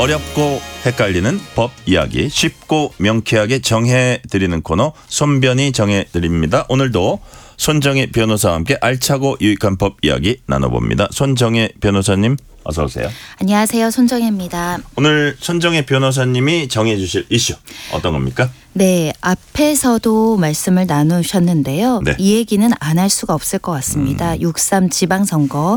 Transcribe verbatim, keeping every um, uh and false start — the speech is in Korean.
어렵고 헷갈리는 법 이야기 쉽고 명쾌하게 정해드리는 코너 손변이 정해드립니다. 오늘도 손정혜 변호사와 함께 알차고 유익한 법 이야기 나눠봅니다. 손정혜 변호사님 어서 오세요. 안녕하세요. 손정혜입니다. 오늘 손정혜 변호사님이 정해 주실 이슈 어떤 겁니까? 네, 앞에서도 말씀을 나누셨는데요. 네. 이 얘기는 안 할 수가 없을 것 같습니다. 음. 육삼 지방선거